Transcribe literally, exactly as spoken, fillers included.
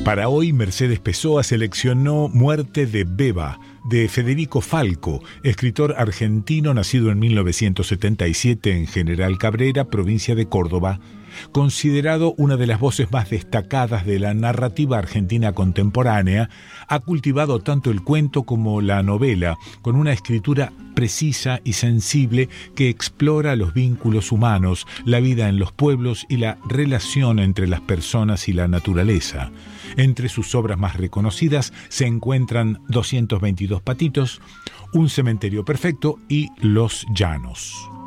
Para hoy, Mercedes Pessoa seleccionó Muerte de Beba, de Federico Falco, escritor argentino nacido en mil novecientos setenta y siete en General Cabrera, provincia de Córdoba, considerado una de las voces más destacadas de la narrativa argentina contemporánea. Ha cultivado tanto el cuento como la novela, con una escritura precisa y sensible que explora los vínculos humanos, la vida en los pueblos y la relación entre las personas y la naturaleza. Entre sus obras más reconocidas se encuentran doscientos veintidós patitos, Un cementerio perfecto y Los llanos.